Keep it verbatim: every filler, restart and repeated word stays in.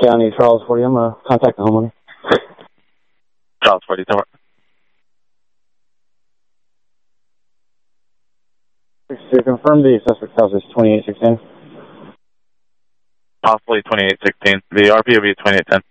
County, Charles forty. I'm going to contact the homeowner. Charles forty, over. To confirm the suspect's house is twenty-eight sixteen. Possibly twenty-eight sixteen. The R P will be twenty-eight ten.